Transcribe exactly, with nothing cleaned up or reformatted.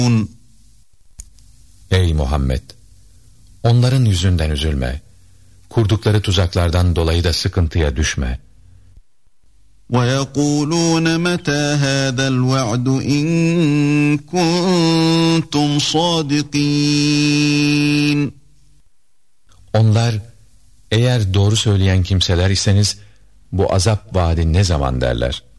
Ey Muhammed! Onların yüzünden üzülme. Kurdukları tuzaklardan dolayı da sıkıntıya düşme. وَيَقُولُونَ مَتَى هَذَا الْوَعْدُ اِنْ كُنْتُمْ صَادِقِينَ Onlar, eğer doğru söyleyen kimseler iseniz, bu azap vaadi ne zaman derler?